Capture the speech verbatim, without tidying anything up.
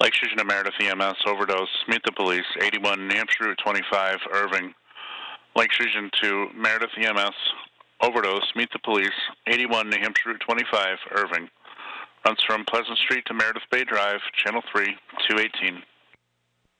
Lake Station to Meredith E M S, overdose, meet the police, eighty-one New Hampshire Route twenty-five, Irving. Lake Station to Meredith E M S, overdose, meet the police, eighty-one New Hampshire Route twenty-five, Irving. Runs from Pleasant Street to Meredith Bay Drive, Channel three, two eighteen.